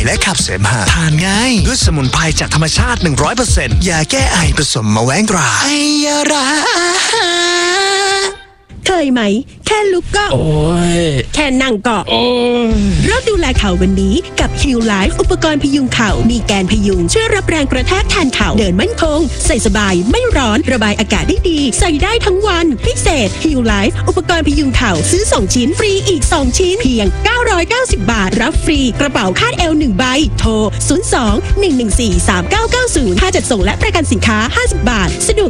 และขับเสมหะทานง่ายด้วยสมุนไพรจากธรรมชาติ 100% ยาแก้ไอผสมมะแว้งตราไอยาราเคยไหมแค่ลุกก็โอ้ยแค่นั่งก็โอ้ยเริ่มดูแลเข่าวันนี้กับ Heal Life อุปกรณ์พยุงเข่ามีแกนพยุงช่วยรับแรงกระแทกแทนเข่าเดินมั่นคงใส่สบายไม่ร้อนระบายอากาศได้ดีใส่ได้ทั้งวันพิเศษ Heal Life อุปกรณ์พยุงเข่าซื้อ2ชิ้นฟรีอีก2ชิ้นเพียง990 บาทรับฟรีกระเป๋าคาดเอว1ใบโทร02 114 3990ค่าจัดส่งและประกันสินค้า50 บาทสะดวก